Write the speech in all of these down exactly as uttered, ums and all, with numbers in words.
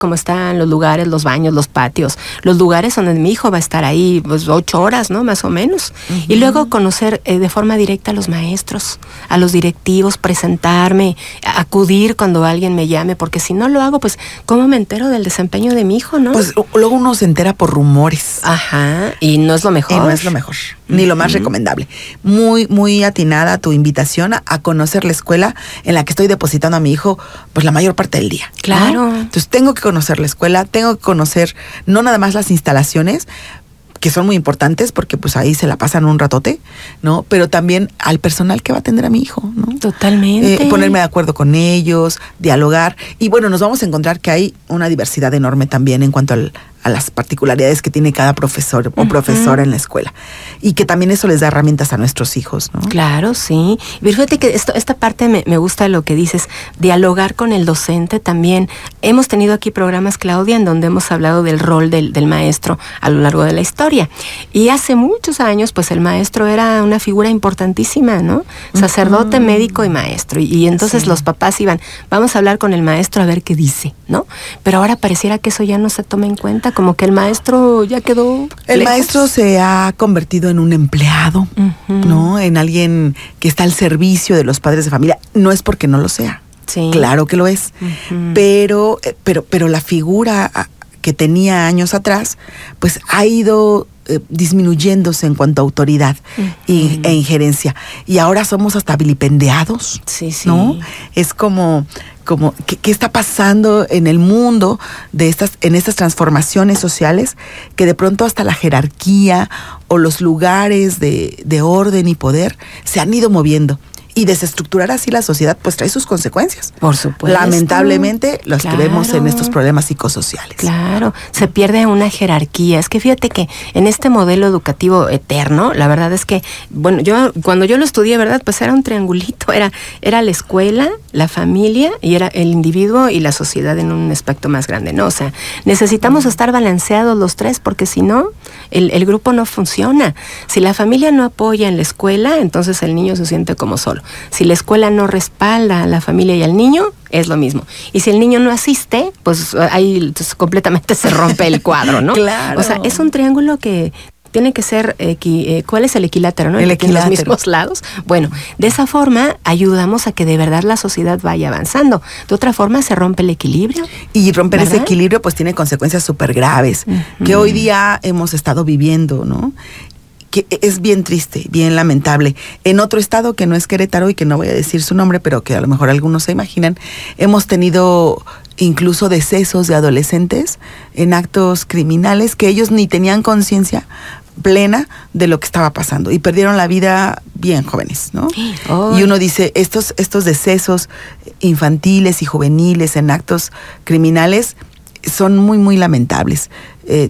cómo están los lugares, los baños, los patios, los lugares donde mi hijo va a estar ahí, pues ocho horas, ¿no? Más o menos. Uh-huh. Y luego conocer eh, de forma directa a los maestros, a los directivos, presentarme, acudir cuando alguien me llame, porque si no lo hago, pues, ¿cómo me entero del desempeño de mi hijo, no? Pues luego uno se entera por rumores. Ajá, y no es lo mejor. Y no es lo mejor, uh-huh. ni lo más recomendable. Muy, muy atinada tu invitación a, a conocer la escuela en la que estoy depositando a mi hijo, pues la mayor parte del día. Claro. ¿No? Entonces tengo que conocer la escuela, tengo que conocer no nada más las instalaciones, que son muy importantes porque pues ahí se la pasan un ratote, ¿no? Pero también al personal que va a atender a mi hijo, ¿no? Totalmente. Eh, ponerme de acuerdo con ellos, dialogar. Y bueno, nos vamos a encontrar que hay una diversidad enorme también en cuanto al, a las particularidades que tiene cada profesor o profesora uh-huh. en la escuela. Y que también eso les da herramientas a nuestros hijos, ¿no? Claro, sí. Pero fíjate que esto, esta parte me, me gusta lo que dices, dialogar con el docente también. Hemos tenido aquí programas, Claudia, en donde hemos hablado del rol del, del maestro a lo largo de la historia. Y hace muchos años, pues el maestro era una figura importantísima, ¿no? Sacerdote, uh-huh. médico y maestro. Y, y entonces sí. los papás iban, vamos a hablar con el maestro a ver qué dice, ¿no? Pero ahora pareciera que eso ya no se toma en cuenta, como que el maestro ya quedó El lejos. maestro se ha convertido en un empleado, uh-huh. ¿no? En alguien que está al servicio de los padres de familia. No es porque no lo sea. Sí. Claro que lo es. Uh-huh. Pero, pero, pero la figura que tenía años atrás, pues ha ido eh, disminuyéndose en cuanto a autoridad uh-huh. y, e injerencia. Y ahora somos hasta vilipendiados, sí, sí. ¿no? Es como... como ¿qué, qué está pasando en el mundo de estas, en estas transformaciones sociales, que de pronto hasta la jerarquía o los lugares de, de orden y poder se han ido moviendo? Y desestructurar así la sociedad, pues trae sus consecuencias. Por supuesto. Lamentablemente, los claro. que vemos en estos problemas psicosociales. Claro, se pierde una jerarquía. Es que fíjate que en este modelo educativo eterno, la verdad es que, bueno, yo cuando yo lo estudié, ¿verdad? Pues era un triangulito, era, era la escuela, la familia y era el individuo y la sociedad en un aspecto más grande, ¿no? O sea, necesitamos estar balanceados los tres, porque si no, el, el grupo no funciona. Si la familia no apoya en la escuela, entonces el niño se siente como solo. Si la escuela no respalda a la familia y al niño, es lo mismo. Y si el niño no asiste, pues ahí entonces, completamente se rompe el cuadro, ¿no? Claro. O sea, es un triángulo que tiene que ser, equi, eh, ¿cuál es el equilátero, no? El equilátero. En los mismos lados. Bueno, de esa forma ayudamos a que de verdad la sociedad vaya avanzando. De otra forma se rompe el equilibrio. Y romper ¿verdad? ese equilibrio pues tiene consecuencias súper graves, uh-huh. que hoy día hemos estado viviendo, ¿no? Que es bien triste, bien lamentable. En otro estado que no es Querétaro y que no voy a decir su nombre, pero que a lo mejor algunos se imaginan, hemos tenido incluso decesos de adolescentes en actos criminales que ellos ni tenían conciencia plena de lo que estaba pasando y perdieron la vida bien jóvenes, ¿no? Oh. Y uno dice, estos, estos decesos infantiles y juveniles en actos criminales son muy, muy lamentables. Eh,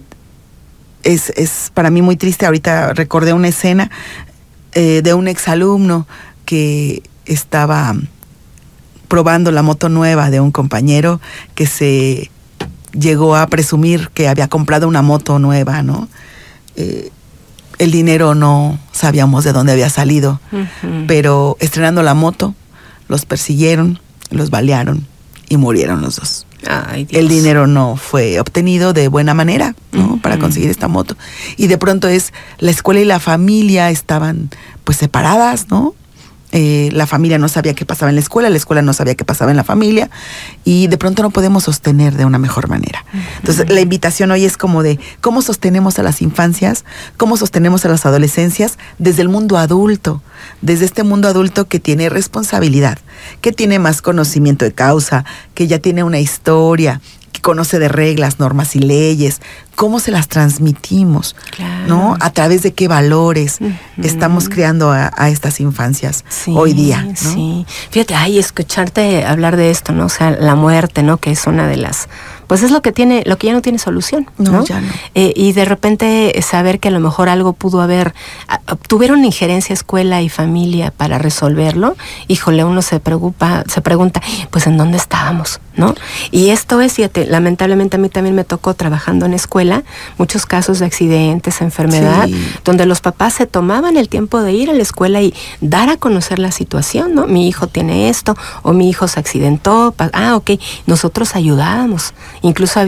Es, es para mí muy triste. Ahorita recordé una escena eh, de un exalumno que estaba probando la moto nueva de un compañero que se llegó a presumir que había comprado una moto nueva, ¿no? Eh, el dinero no sabíamos de dónde había salido, uh-huh. pero estrenando la moto, los persiguieron, los balearon y murieron los dos. Ay, Dios. El dinero no fue obtenido de buena manera, ¿no? Uh-huh. Para conseguir esta moto. Y de pronto es, la escuela y la familia estaban pues separadas, ¿no? Eh, la familia no sabía qué pasaba en la escuela, la escuela no sabía qué pasaba en la familia, y de pronto no podemos sostener de una mejor manera. Uh-huh. Entonces la invitación hoy es como de cómo sostenemos a las infancias, cómo sostenemos a las adolescencias desde el mundo adulto, desde este mundo adulto que tiene responsabilidad, que tiene más conocimiento de causa, que ya tiene una historia, que conoce de reglas, normas y leyes, cómo se las transmitimos, claro. ¿no? A través de qué valores uh-huh. estamos creando a, a estas infancias sí, hoy día, ¿no? Sí, fíjate, ay, escucharte hablar de esto, ¿no? O sea, la muerte, ¿no? Que es una de las, pues es lo que tiene, lo que ya no tiene solución, ¿no? No, ya no. Eh, y de repente saber que a lo mejor algo pudo haber, uh, tuvieron injerencia escuela y familia para resolverlo, híjole, uno se preocupa, se pregunta, pues ¿en dónde estábamos, no? Y esto es, fíjate, lamentablemente a mí también me tocó trabajando en escuela, muchos casos de accidentes, enfermedad, sí. donde los papás se tomaban el tiempo de ir a la escuela y dar a conocer la situación, ¿no? Mi hijo tiene esto, o mi hijo se accidentó, ah, ok, nosotros ayudábamos, incluso había